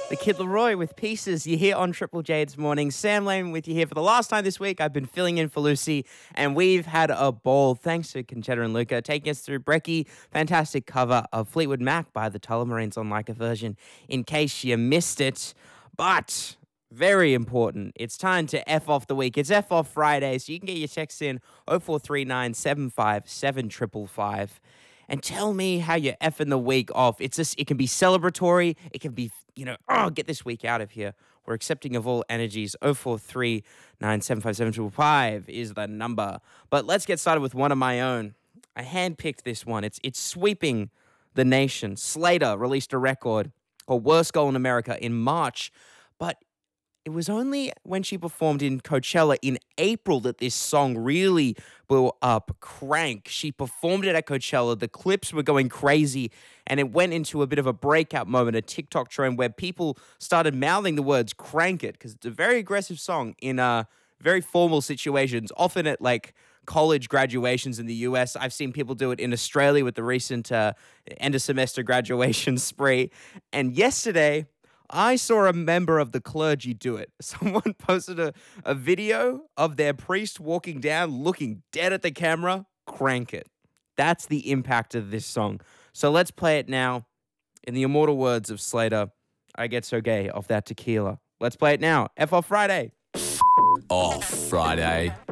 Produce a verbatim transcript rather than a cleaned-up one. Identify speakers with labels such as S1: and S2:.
S1: The Kid Leroy with Pieces. You're here on Triple J this morning. Sam Lane with you here for the last time this week. I've been filling in for Lucy, and we've had a ball. Thanks to Conchetta and Luca taking us through Brecky. Fantastic cover of Fleetwood Mac by the Tullamarines on Like a Version, in case you missed it. But very important, it's time to F off the week. It's F off Friday, so you can get your texts in oh four three nine, seven five seven, five five five. And tell me how you're effing the week off. It's just, it can be celebratory. It can be, you know, oh, get this week out of here. We're accepting of all energies. oh four three nine, seven five seven, five five five is the number. But let's get started with one of my own. I handpicked this one. It's it's sweeping the nation. Slater released a record called Worst Goal in America in March. But it was only when she performed in Coachella in April that this song really blew up. Crank. She performed it at Coachella. The clips were going crazy, and it went into a bit of a breakout moment, a TikTok trend where people started mouthing the words "crank it" because it's a very aggressive song in uh, very formal situations, often at like college graduations in the U S. I've seen people do it in Australia with the recent uh, end of semester graduation spree. And yesterday, I saw a member of the clergy do it. Someone posted a, a video of their priest walking down, looking dead at the camera. Crank it. That's the impact of this song. So let's play it now. In the immortal words of Slater, I get so gay off that tequila. Let's play it now. F off Friday.
S2: Off Friday.